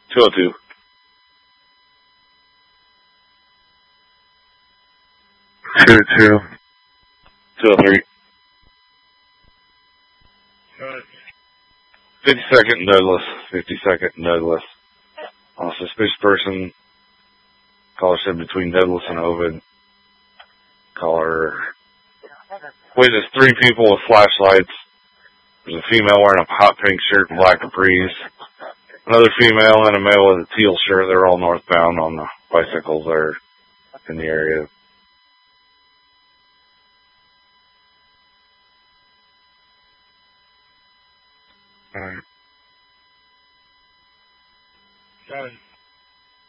202. 203. 52nd Douglas. 52nd Douglas. Suspicious person. Caller said between Douglas and Ovid. Caller witnessed 3 people with flashlights. There's a female wearing a hot pink shirt and black capris. Another female and a male with a teal shirt. They're all northbound on the bicycles there in the area.